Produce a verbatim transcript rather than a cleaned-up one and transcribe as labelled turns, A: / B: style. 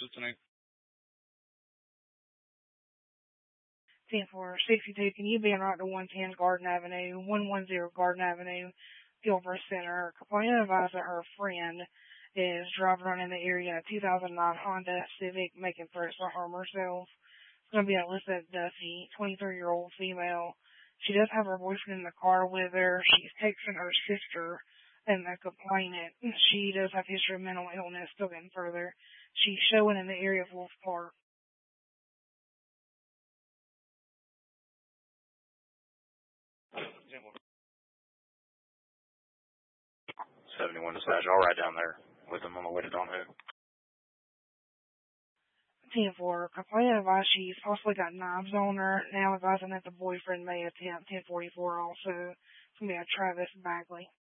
A: tonight?
B: ten four sixty-two, can you be en route to one ten Garden Avenue, one ten Garden Avenue, Gilbert Center? Complainant advised that her friend is driving around in the area in a two thousand nine Honda Civic making threats to harm herself. It's going to be Alyssa Duffy, twenty-three-year-old female. She does have her boyfriend in the car with her. She's texting her sister and the complainant. She does have history of mental illness, still getting further. She's showing in the area of Wolf Park.
C: seventy-one dispatch, all right down there with them on the way to Don Hood.
B: ten four, complainant advised she's possibly got knives on her, now advising that the boyfriend may attempt ten forty-four also. It's going to be a Travis Bagley.